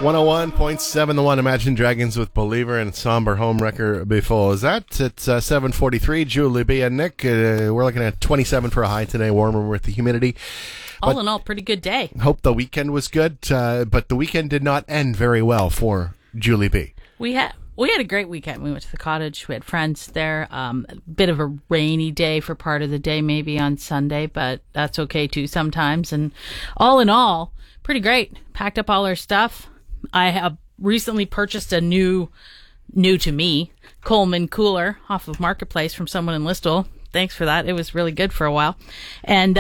101.7 The One. Imagine Dragons with Believer and Somber Home Wrecker before that. It's 7:43. Julie B and Nick. We're looking at 27 for a high today, warmer with the humidity. All in all, pretty good day. Hope the weekend was good, but the weekend did not end very well for Julie B. We had a great weekend. We went to the cottage. We had friends there. A bit of a rainy day for part of the day, maybe on Sunday, but that's okay too sometimes. And all in all, pretty great. Packed up all our stuff. I have recently purchased a new to me, Coleman cooler off of Marketplace from someone in Listowel. Thanks for that. It was really good for a while. And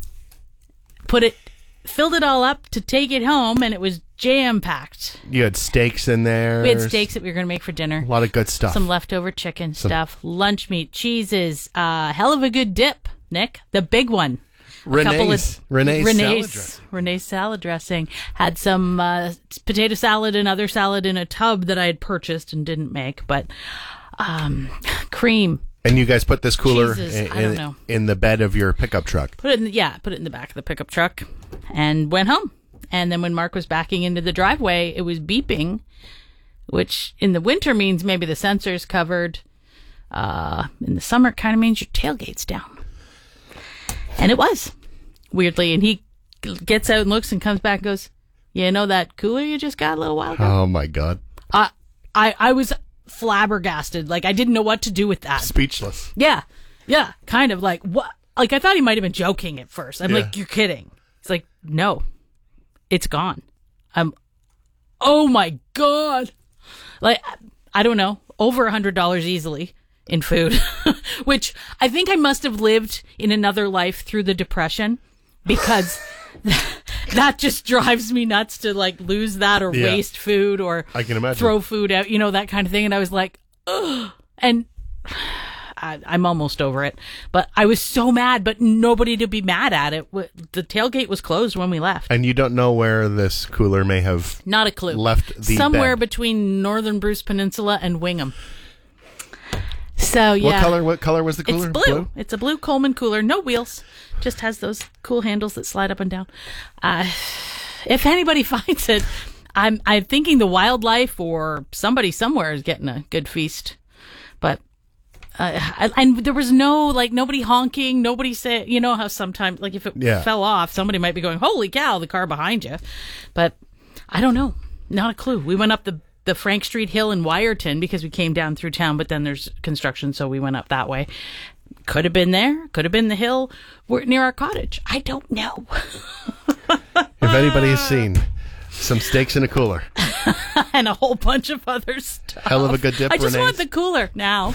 filled it all up to take it home, and it was jam-packed. You had steaks in there. We had steaks that we were going to make for dinner. A lot of good stuff. Some leftover chicken stuff, lunch meat, cheeses, hell of a good dip, Nick. The big one. Renee's salad dressing. Had some potato salad and other salad in a tub that I had purchased and didn't make, but cream. And you guys put this cooler in the bed of your pickup truck. Put it in the back of the pickup truck and went home. And then when Mark was backing into the driveway, it was beeping, which in the winter means maybe the sensor's covered. In the summer, it kind of means your tailgate's down. And it was, weirdly. And he gets out and looks and comes back and goes, you know that cooler you just got a little while ago? Oh, my God. I was flabbergasted. Like, I didn't know what to do with that. Speechless. Yeah. Kind of like, what? Like, I thought he might have been joking at first. I'm like, you're kidding. It's like, no, it's gone. Oh my God. Like, I don't know, over $100 easily in food, which I think I must have lived in another life through the Depression, because that just drives me nuts to like lose that or waste food or I can imagine. Throw food out, that kind of thing. And I was like, ugh. And I'm almost over it, but I was so mad, but nobody to be mad at it. The tailgate was closed when we left. And you don't know where this cooler may have not a clue left the somewhere bed. Between Northern Bruce Peninsula and Wingham. So yeah. What color was the cooler? It's blue. It's a blue Coleman cooler. No wheels. Just has those cool handles that slide up and down. If anybody finds it, I'm thinking the wildlife or somebody somewhere is getting a good feast. But and there was nobody honking. Nobody said, how sometimes like if it fell off, somebody might be going, "Holy cow!" The car behind you. But I don't know. Not a clue. We went up the Frank Street Hill in Wyerton because we came down through town, but then there's construction, so we went up that way. Could have been there. Could have been the hill near our cottage. I don't know. If anybody has seen some steaks in a cooler. And a whole bunch of other stuff. Hell of a good dip, I just Renee's. want the cooler now.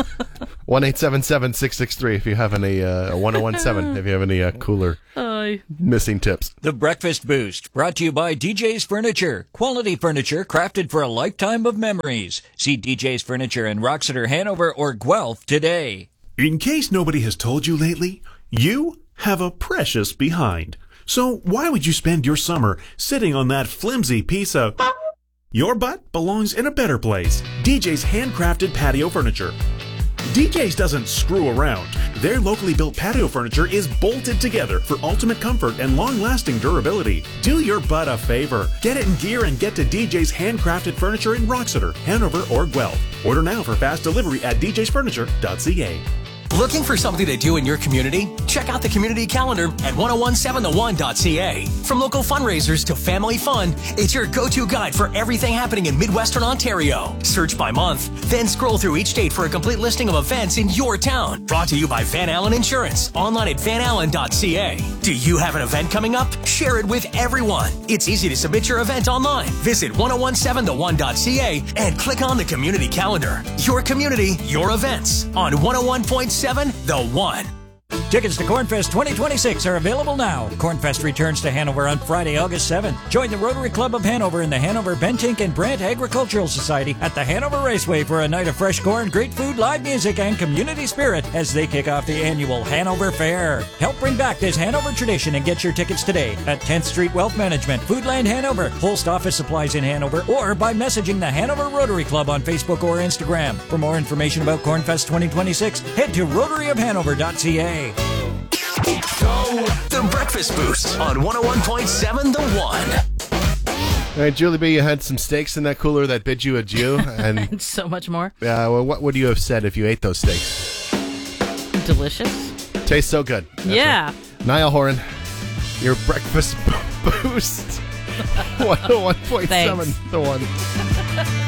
1-877-663 if you have any, 1017 if you have any cooler missing tips. The Breakfast Boost, brought to you by DJ's Furniture. Quality furniture crafted for a lifetime of memories. See DJ's Furniture in Roxeter, Hanover, or Guelph today. In case nobody has told you lately, you have a precious behind. So why would you spend your summer sitting on that flimsy piece of... Your butt belongs in a better place. DJ's handcrafted patio furniture. DJ's doesn't screw around. Their locally built patio furniture is bolted together for ultimate comfort and long-lasting durability. Do your butt a favor. Get it in gear and get to DJ's handcrafted furniture in Roxeter, Hanover, or Guelph. Order now for fast delivery at djsfurniture.ca. Looking for something to do in your community? Check out the community calendar at 1017theone.ca. From local fundraisers to family fun, it's your go-to guide for everything happening in Midwestern Ontario. Search by month, then scroll through each date for a complete listing of events in your town. Brought to you by Van Allen Insurance, online at vanallen.ca. Do you have an event coming up? Share it with everyone. It's easy to submit your event online. Visit 1017theone.ca and click on the community calendar. Your community, your events on 101.7 The One. Tickets to Cornfest 2026 are available now. Cornfest returns to Hanover on Friday, August 7th. Join the Rotary Club of Hanover and the Hanover Bentink and Brant Agricultural Society at the Hanover Raceway for a night of fresh corn, great food, live music, and community spirit as they kick off the annual Hanover Fair. Help bring back this Hanover tradition and get your tickets today at 10th Street Wealth Management, Foodland Hanover, Holst Office Supplies in Hanover, or by messaging the Hanover Rotary Club on Facebook or Instagram. For more information about Cornfest 2026, head to rotaryofhanover.ca. The Breakfast Boost on 101.7 The One. All right, Julie B., you had some steaks in that cooler that bid you adieu. And And so much more. well, what would you have said if you ate those steaks? Delicious. Tastes so good. That's Yeah. right. Niall Horan, your breakfast boost. 101.7 Thanks. The One.